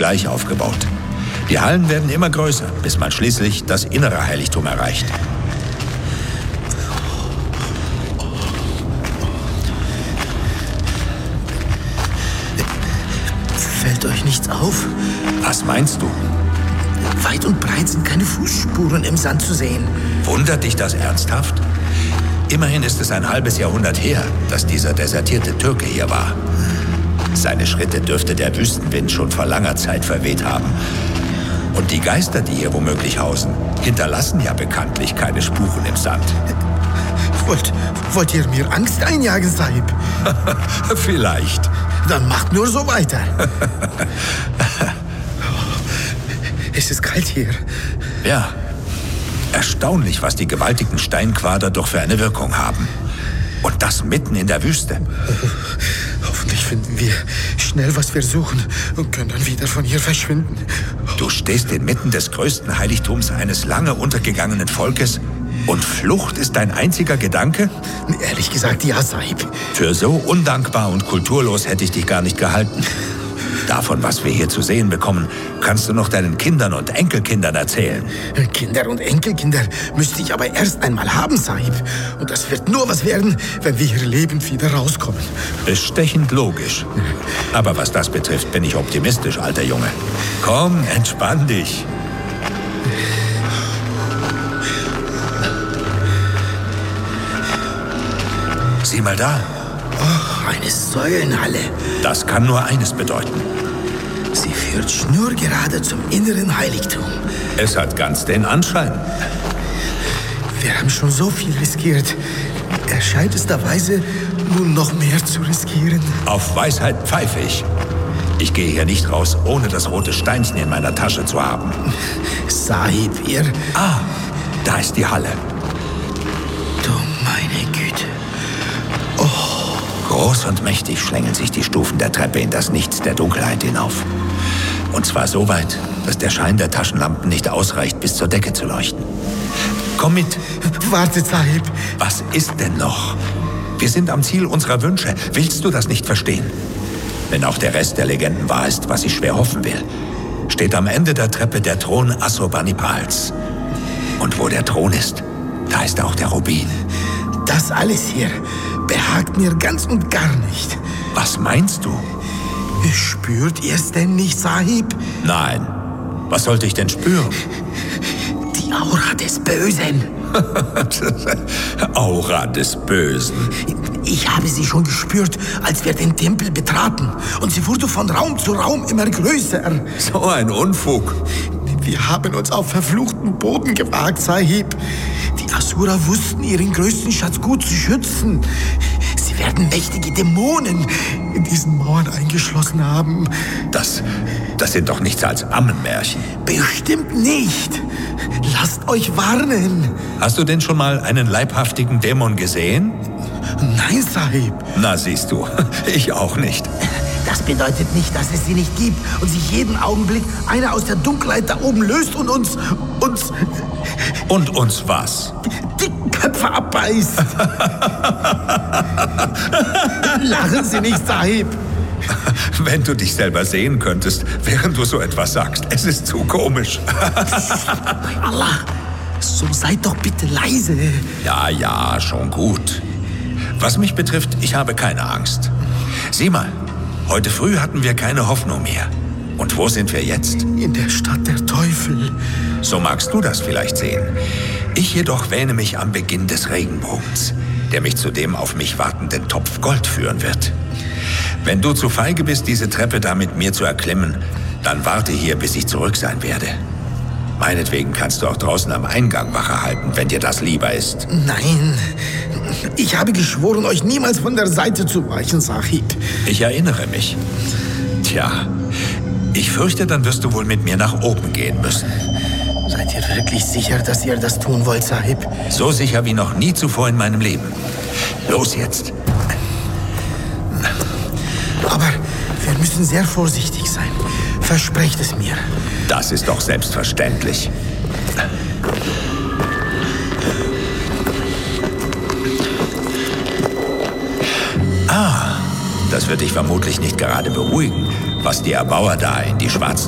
gleich aufgebaut. Die Hallen werden immer größer, bis man schließlich das innere Heiligtum erreicht. Fällt euch nichts auf? Was meinst du? Weit und breit sind keine Fußspuren im Sand zu sehen. Wundert dich das ernsthaft? Immerhin ist es ein halbes Jahrhundert her, dass dieser desertierte Türke hier war. Seine Schritte dürfte der Wüstenwind schon vor langer Zeit verweht haben. Und die Geister, die hier womöglich hausen, hinterlassen ja bekanntlich keine Spuren im Sand. Wollt ihr mir Angst einjagen, Sahib? Vielleicht. Dann macht nur so weiter. Es ist kalt hier. Ja. Erstaunlich, was die gewaltigen Steinquader doch für eine Wirkung haben. Und das mitten in der Wüste. Hoffentlich finden wir schnell, was wir suchen und können dann wieder von hier verschwinden. Du stehst inmitten des größten Heiligtums eines lange untergegangenen Volkes und Flucht ist dein einziger Gedanke? Ehrlich gesagt, ja, Sahib. Für so undankbar und kulturlos hätte ich dich gar nicht gehalten. Davon, was wir hier zu sehen bekommen, kannst du noch deinen Kindern und Enkelkindern erzählen. Kinder und Enkelkinder müsste ich aber erst einmal haben, Sahib. Und das wird nur was werden, wenn wir hier lebend wieder rauskommen. Bestechend logisch. Aber was das betrifft, bin ich optimistisch, alter Junge. Komm, entspann dich. Sieh mal da. Oh, eine Säulenhalle. Das kann nur eines bedeuten. Sie führt schnurgerade zum inneren Heiligtum. Es hat ganz den Anschein. Wir haben schon so viel riskiert. Erscheint es der Weise, nun noch mehr zu riskieren? Auf Weisheit pfeife ich. Ich gehe hier nicht raus, ohne das rote Steinchen in meiner Tasche zu haben. Sahib, ihr... Ah, da ist die Halle. Du meine Güte. Groß und mächtig schlängeln sich die Stufen der Treppe in das Nichts der Dunkelheit hinauf. Und zwar so weit, dass der Schein der Taschenlampen nicht ausreicht, bis zur Decke zu leuchten. Komm mit. Wartet, Sahib. Was ist denn noch? Wir sind am Ziel unserer Wünsche. Willst du das nicht verstehen? Wenn auch der Rest der Legenden wahr ist, was ich schwer hoffen will, steht am Ende der Treppe der Thron Assurbanipals. Und wo der Thron ist, da ist auch der Rubin. Das alles hier behagt mir ganz und gar nicht. Was meinst du? Spürt ihr es denn nicht, Sahib? Nein. Was sollte ich denn spüren? Die Aura des Bösen. Aura des Bösen. Ich habe sie schon gespürt, als wir den Tempel betraten. Und sie wurde von Raum zu Raum immer größer. So ein Unfug. Wir haben uns auf verfluchten Boden gewagt, Sahib. Die Asura wussten, ihren größten Schatz gut zu schützen. Sie werden mächtige Dämonen in diesen Mauern eingeschlossen haben. Das sind doch nichts als Ammenmärchen. Bestimmt nicht. Lasst euch warnen. Hast du denn schon mal einen leibhaftigen Dämon gesehen? Nein, Sahib. Na, siehst du, ich auch nicht. Das bedeutet nicht, dass es sie nicht gibt und sich jeden Augenblick einer aus der Dunkelheit da oben löst und uns... Und uns was? Die Köpfe abbeißt. Lachen Sie nicht, Sahib. Wenn du dich selber sehen könntest, während du so etwas sagst. Es ist zu komisch. Bei Allah, so seid doch bitte leise. Ja, schon gut. Was mich betrifft, ich habe keine Angst. Sieh mal, heute früh hatten wir keine Hoffnung mehr. Und wo sind wir jetzt? In der Stadt der Teufel. So magst du das vielleicht sehen. Ich jedoch wähne mich am Beginn des Regenbogens, der mich zu dem auf mich wartenden Topf Gold führen wird. Wenn du zu feige bist, diese Treppe da mit mir zu erklimmen, dann warte hier, bis ich zurück sein werde. Meinetwegen kannst du auch draußen am Eingang Wache halten, wenn dir das lieber ist. Nein, ich habe geschworen, euch niemals von der Seite zu weichen, Sahib. Ich erinnere mich. Tja, ich fürchte, dann wirst du wohl mit mir nach oben gehen müssen. Seid ihr wirklich sicher, dass ihr das tun wollt, Sahib? So sicher wie noch nie zuvor in meinem Leben. Los jetzt. Aber wir müssen sehr vorsichtig sein. Versprecht es mir. Das ist doch selbstverständlich. Das wird dich vermutlich nicht gerade beruhigen, was die Erbauer da in die schwarzen